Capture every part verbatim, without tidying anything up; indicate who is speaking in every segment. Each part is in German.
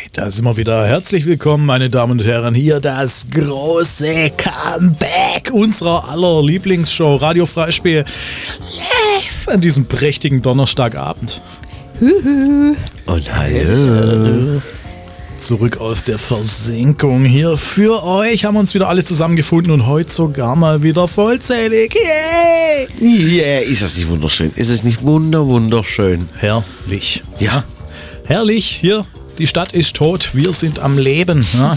Speaker 1: Da sind wir wieder. Herzlich willkommen, meine Damen und Herren. Hier das große Comeback unserer aller Lieblingsshow Radio Freispiel live an diesem prächtigen Donnerstagabend.
Speaker 2: Hühü.
Speaker 3: Und hallo.
Speaker 1: Zurück aus der Versenkung hier für euch. Haben uns wieder alle zusammengefunden und heute sogar mal wieder vollzählig. Yay!
Speaker 3: Yeah, ist das nicht wunderschön? Ist es nicht wunder, wunderschön?
Speaker 1: Herrlich.
Speaker 3: Ja.
Speaker 1: Herrlich, hier. Die Stadt ist tot, wir sind am Leben. Ja.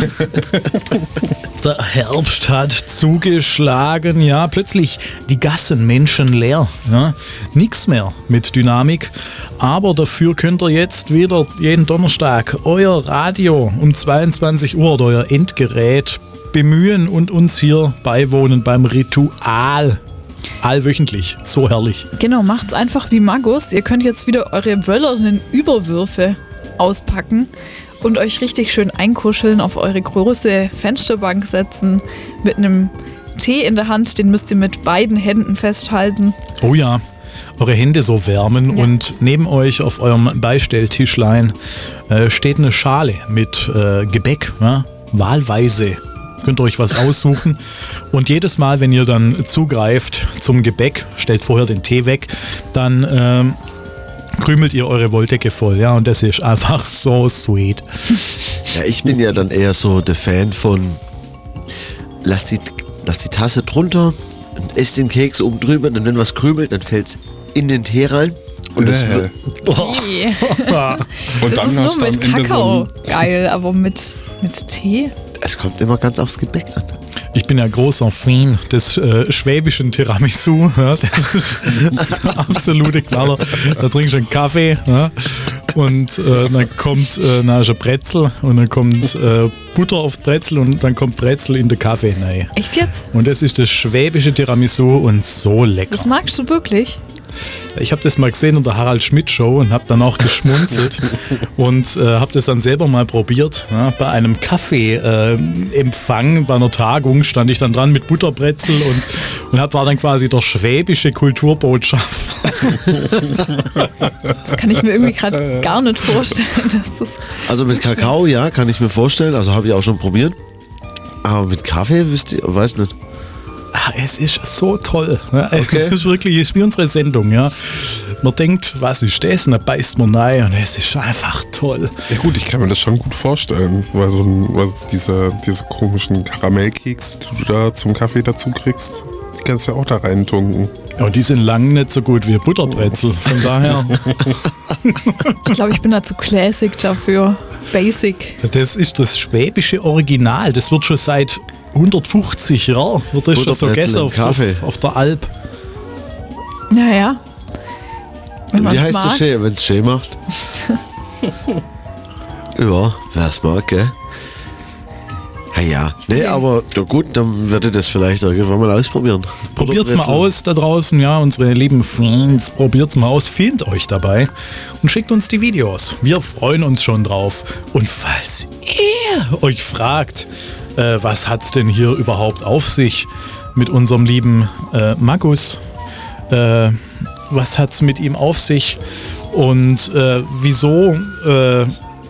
Speaker 1: Der Herbst hat zugeschlagen, ja, plötzlich die Gassen menschenleer. Ja. Nix mehr mit Dynamik, aber dafür könnt ihr jetzt wieder jeden Donnerstag euer Radio um zweiundzwanzig Uhr oder euer Endgerät bemühen und uns hier beiwohnen beim Ritual. Allwöchentlich, so herrlich.
Speaker 2: Genau, macht's einfach wie Magus. Ihr könnt jetzt wieder eure wöllernden Überwürfe auspacken und euch richtig schön einkuscheln, auf eure große Fensterbank setzen, mit einem Tee in der Hand, den müsst ihr mit beiden Händen festhalten.
Speaker 1: Oh ja, eure Hände so wärmen
Speaker 2: Ja.
Speaker 1: und neben euch auf eurem Beistelltischlein äh, steht eine Schale mit äh, Gebäck, ja? Wahlweise. Könnt ihr euch was aussuchen und jedes Mal, wenn ihr dann zugreift zum Gebäck, stellt vorher den Tee weg, dann ähm, krümelt ihr eure Wolldecke voll, ja, und das ist einfach so sweet.
Speaker 3: Ja, ich bin ja dann eher so der Fan von lass die, lass die Tasse drunter und ess den Keks oben drüber und wenn was krümelt, dann fällt's in den Tee rein. Und das
Speaker 4: Äh.
Speaker 3: wird,
Speaker 1: Oh.
Speaker 2: Yeah.
Speaker 4: Und
Speaker 2: Das
Speaker 4: dann
Speaker 2: ist
Speaker 4: hast
Speaker 2: nur
Speaker 4: du am
Speaker 2: mit
Speaker 4: Ende
Speaker 2: Kakao
Speaker 4: so
Speaker 2: geil, aber mit, mit Tee?
Speaker 3: es kommt immer ganz aufs Gebäck an.
Speaker 1: Ich bin ja großer Fan des äh, schwäbischen Tiramisu. Ja, das ist der absolute Knaller. Da trinkst du einen Kaffee, ja, und äh, dann kommt äh, na, ist ein Brezel und dann kommt äh, Butter auf Brezel und dann kommt Brezel in den Kaffee rein.
Speaker 2: Echt jetzt?
Speaker 1: Und das ist das schwäbische Tiramisu und so
Speaker 2: Das
Speaker 1: lecker.
Speaker 2: magst du wirklich?
Speaker 1: Ich habe das mal gesehen in der Harald Schmidt Show und habe dann auch geschmunzelt und äh, habe das dann selber mal probiert. Ja, bei einem Kaffee-Empfang, äh, bei einer Tagung stand ich dann dran mit Butterbrezel und, und hab, war dann quasi der schwäbische Kulturbotschafter.
Speaker 2: Das kann ich mir irgendwie gerade gar nicht vorstellen. Dass das
Speaker 3: Also mit Kakao, ja, kann ich mir vorstellen, also habe ich auch schon probiert. Aber mit Kaffee wüsste ich, weiß nicht.
Speaker 1: Ah, es ist so toll. Ja, es ist wirklich, es ist wie unsere Sendung. Ja. Man denkt, was ist das? Und dann beißt man rein und es ist einfach toll.
Speaker 4: Ja gut, ich kann mir das schon gut vorstellen, weil so ein, weil diese, diese komischen Karamellkeks, die du da zum Kaffee dazu kriegst, die kannst du ja auch da reintunken.
Speaker 1: Ja, und die sind lang nicht so gut wie Butterbrezel. Von daher,
Speaker 2: Ich glaube, ich bin da zu classic dafür. Basic.
Speaker 1: das ist das schwäbische Original. Das wird schon seit hundertfünfzig Jahren wird das schon so
Speaker 3: Butterbrezel
Speaker 1: gegessen
Speaker 3: im
Speaker 1: auf,
Speaker 3: Kaffee.
Speaker 1: auf, auf der Alp.
Speaker 2: Naja. Wenn
Speaker 3: Wie
Speaker 2: man's
Speaker 3: heißt
Speaker 2: mag.
Speaker 3: das schön, wenn es schön macht? Ja, wer es mag, gell? Ja, ja. Nee,
Speaker 2: Okay.
Speaker 3: aber ja gut, dann werde ich das vielleicht irgendwann mal ausprobieren.
Speaker 1: Probiert's mal
Speaker 3: Butterbrezel.
Speaker 1: aus da draußen, ja, unsere lieben Fans, probiert's mal aus, filmt euch dabei und schickt uns die Videos. Wir freuen uns schon drauf. Und falls ihr euch fragt, äh, was hat's denn hier überhaupt auf sich mit unserem lieben äh, Magus, äh, was hat's mit ihm auf sich und äh, wieso, äh,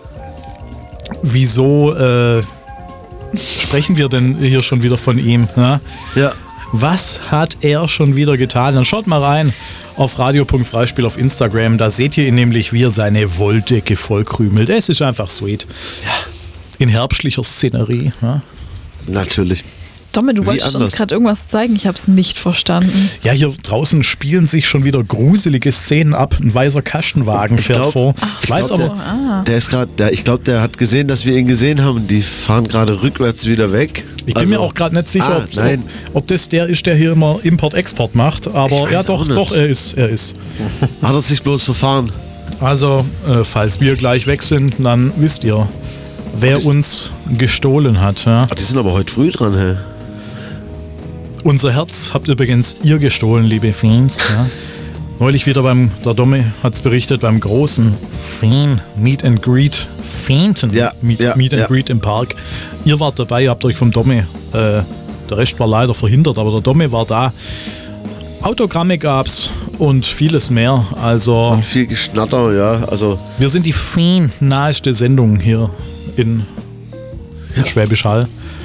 Speaker 1: wieso äh, sprechen wir denn hier schon wieder von ihm? Ja?
Speaker 3: Ja.
Speaker 1: Was hat er schon wieder getan? Dann schaut mal rein auf radio punkt freispiel auf Instagram. Da seht ihr ihn nämlich, wie er seine Wolldecke vollkrümelt. Es ist einfach sweet. Ja. In herbstlicher Szenerie. Ja,
Speaker 3: Natürlich.
Speaker 2: Domme, du
Speaker 3: Wie
Speaker 2: wolltest uns
Speaker 3: anders.
Speaker 2: gerade irgendwas zeigen. Ich habe es nicht verstanden.
Speaker 1: ja, hier draußen spielen sich schon wieder gruselige Szenen ab. Ein weißer Kastenwagen
Speaker 3: Ich
Speaker 1: fährt
Speaker 3: glaub-
Speaker 1: vor.
Speaker 3: ich
Speaker 1: Ich weiß
Speaker 3: glaub,
Speaker 1: aber,
Speaker 2: Ah.
Speaker 3: Der ist gerade, der, ich glaube, der hat gesehen, dass wir ihn gesehen haben. Die fahren gerade rückwärts wieder weg.
Speaker 1: ich bin
Speaker 3: Also-
Speaker 1: mir auch gerade nicht sicher,
Speaker 3: Ah,
Speaker 1: ob,
Speaker 3: nein.
Speaker 1: ob, ob das der ist, der hier immer Import-Export macht. Aber
Speaker 3: Ich
Speaker 1: ja,
Speaker 3: weiß
Speaker 1: doch,
Speaker 3: auch nicht.
Speaker 1: doch, er ist, er ist.
Speaker 3: Hat er sich bloß verfahren?
Speaker 1: Also, äh, falls wir gleich weg sind, dann wisst ihr, wer uns gestohlen hat. Ja?
Speaker 3: Ah, die sind aber heute früh dran, hä?
Speaker 1: Unser Herz habt übrigens ihr gestohlen, liebe Fans. Ja? Neulich wieder beim, der Domme hat es berichtet, beim großen Fan Meet and Greet, Fähnten
Speaker 3: Ja,
Speaker 1: Meet,
Speaker 3: ja,
Speaker 1: Meet and
Speaker 3: ja.
Speaker 1: Greet im Park. Ihr wart dabei, ihr habt euch vom Domme, äh, der Rest war leider verhindert, aber der Domme war da. Autogramme gab's und vieles mehr. Also
Speaker 3: Und viel Geschnatter, ja. Also,
Speaker 1: wir sind die naheste Sendung hier in Schwäbisch Hall.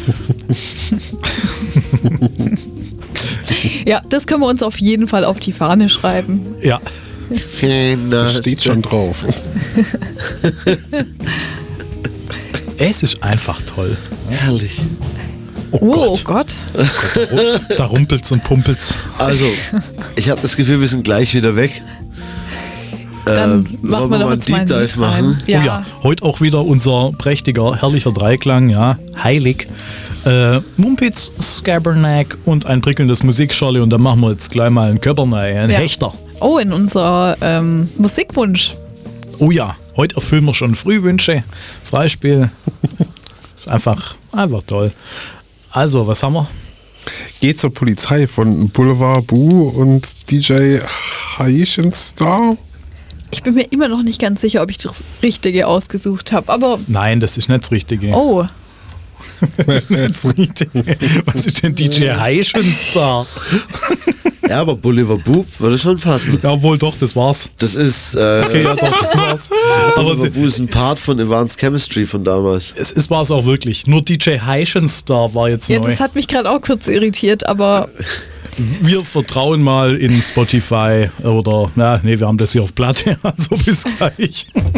Speaker 2: Ja, das können wir uns auf jeden Fall auf die Fahne schreiben.
Speaker 1: Ja,
Speaker 4: Das steht schon drauf.
Speaker 1: es ist einfach toll.
Speaker 3: herrlich.
Speaker 1: Oh,
Speaker 2: Oh
Speaker 1: Gott,
Speaker 2: Gott.
Speaker 1: da rumpelt's und pumpelt's.
Speaker 3: Also, ich habe das Gefühl, wir sind gleich wieder weg.
Speaker 2: Dann
Speaker 3: Ähm,
Speaker 2: machen
Speaker 3: wollen
Speaker 2: wir
Speaker 3: wir
Speaker 2: doch
Speaker 3: mal
Speaker 2: jetzt
Speaker 3: einen
Speaker 2: mal ein
Speaker 3: Deep
Speaker 2: Lied
Speaker 3: Dive machen?
Speaker 2: rein. Ja.
Speaker 1: Oh ja, heute auch wieder unser prächtiger, herrlicher Dreiklang, ja, heilig. Äh, Mumpitz, Scabernack und ein prickelndes Musikschorle und dann machen wir jetzt gleich mal einen Köppernei, einen
Speaker 2: Ja.
Speaker 1: Hechter.
Speaker 2: Oh, in unser ähm, Musikwunsch.
Speaker 1: Oh ja, heute erfüllen wir schon Frühwünsche, Freispiel. einfach, einfach toll. Also, was haben wir?
Speaker 4: Geht zur Polizei von Boulevard Boo und D J Haitian Star.
Speaker 2: Ich bin mir immer noch nicht ganz sicher, ob ich das Richtige ausgesucht habe, aber
Speaker 1: Nein, das ist nicht das Richtige.
Speaker 2: oh,
Speaker 1: Das ist nicht das Richtige. Was ist denn D J Heischenstar?
Speaker 3: Ja, aber Boulevard Boo würde schon passen.
Speaker 1: Ja, wohl doch, das war's.
Speaker 3: Das ist, äh,
Speaker 1: Okay, ja doch, das war's. Aber
Speaker 3: Boulevard Boo ist ein Part von Advanced Chemistry von damals.
Speaker 1: es, es war's auch wirklich. Nur D J Heischenstar war jetzt
Speaker 2: ja,
Speaker 1: neu.
Speaker 2: das hat mich gerade auch kurz irritiert, aber
Speaker 1: Wir vertrauen mal in Spotify oder, na, nee, wir haben das hier auf Platte, also bis gleich.